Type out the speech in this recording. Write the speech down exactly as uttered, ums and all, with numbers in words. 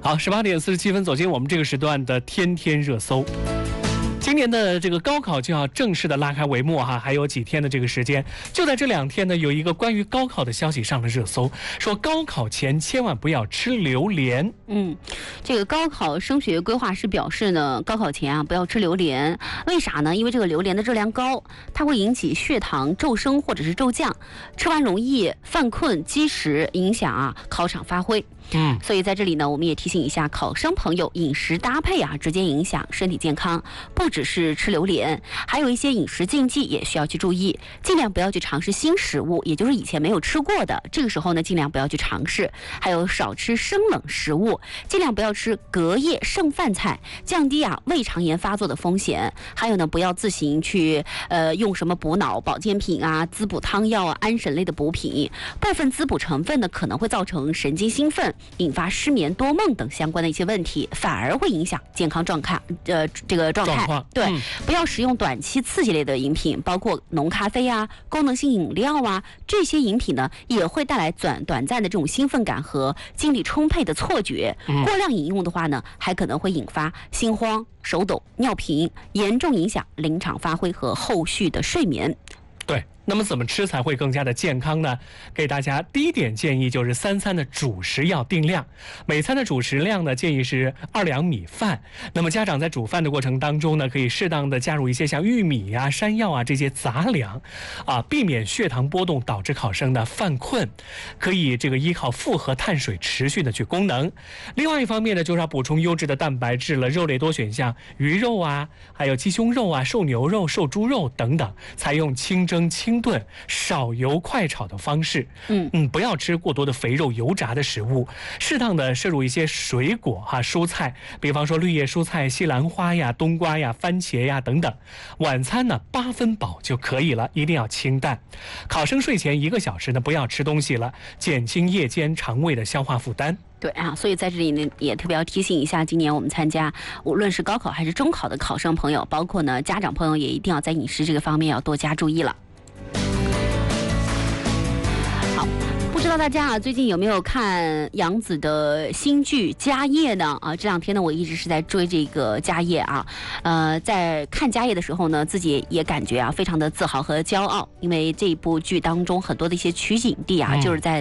好，十八点四十七分，走进我们这个时段的天天热搜。今年的这个高考就要正式的拉开帷幕哈，还有几天的这个时间。就在这两天呢，有一个关于高考的消息上了热搜，说高考前千万不要吃榴莲。 嗯，这个高考升学规划师表示呢，高考前啊不要吃榴莲，为啥呢？因为这个榴莲的热量高，它会引起血糖骤升或者是骤降，吃完容易犯困积食，影响啊考场发挥。 嗯， 所以在这里呢，我们也提醒一下考生朋友，饮食搭配啊，直接影响身体健康，不只是吃榴莲，还有一些饮食禁忌也需要去注意，尽量不要去尝试新食物，也就是以前没有吃过的，这个时候呢，尽量不要去尝试。还有少吃生冷食物，尽量不要吃隔夜剩饭菜，降低啊胃肠炎发作的风险。还有呢，不要自行去呃用什么补脑保健品啊、滋补汤药啊、安神类的补品，部分滋补成分呢可能会造成神经兴奋，引发失眠多梦等相关的一些问题，反而会影响健康状态。呃，这个状态， 状对、 嗯， 不要食用短期刺激类的饮品，包括浓咖啡啊、功能性饮料啊，这些饮品呢也会带来短短暂的这种兴奋感和精力充沛的错觉。 嗯、 过量饮用的话呢，还可能会引发心慌、手抖、尿频，严重影响临场发挥和后续的睡眠。 对。那么怎么吃才会更加的健康呢？给大家第一点建议就是三餐的主食要定量，每餐的主食量呢建议是二两米饭。那么家长在煮饭的过程当中呢，可以适当的加入一些像玉米啊、山药啊这些杂粮，啊，避免血糖波动导致考生的犯困。可以这个依靠复合碳水持续的去功能。另外一方面呢，就是要补充优质的蛋白质了，肉类多选项，鱼肉啊，还有鸡胸肉啊、瘦牛肉、瘦猪肉等等，采用清蒸清炖、少油快炒的方式， 嗯嗯，不要吃过多的肥肉、油炸的食物，适当的摄入一些水果哈、蔬菜，比方说绿叶蔬菜、西兰花呀、冬瓜呀、番茄呀等等。晚餐呢八分饱就可以了，一定要清淡。考生睡前一个小时呢不要吃东西了，减轻夜间肠胃的消化负担。 对啊，所以在这里呢，也特别要提醒一下，今年我们参加无论是高考还是中考的考生朋友，包括呢家长朋友，也一定要在饮食这个方面要多加注意了。不知道大家啊，最近有没有看杨紫的新剧《家业》呢？啊，这两天呢，我一直是在追这个《家业》啊。呃，在看《家业》的时候呢，自己也感觉啊，非常的自豪和骄傲，因为这部剧当中很多的一些取景地啊， 嗯、 就是在